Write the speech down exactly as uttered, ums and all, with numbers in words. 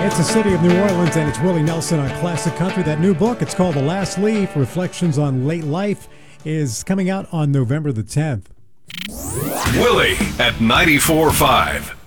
It's the city of New Orleans, and it's Willie Nelson on Classic Country. That new book, it's called The Last Leaf, Reflections on Late Life, is coming out on November the tenth. Willie at ninety-four point five.